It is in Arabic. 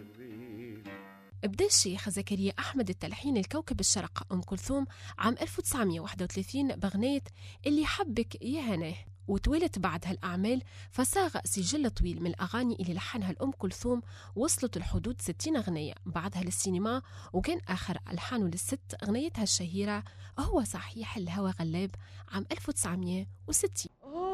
بدأ الشيخ زكريا أحمد التلحين الكوكب الشرق أم كلثوم عام 1931 بغنية اللي حبك يا هناه، وتوالت بعد هالأعمال فصاغ سجل طويل من الأغاني اللي لحنها الأم كلثوم وصلت الحدود 60 أغنية. بعدها للسينما، وكان آخر ألحانه للست أغنيتها الشهيرة هو صحيح الهوى غلاب عام 1960.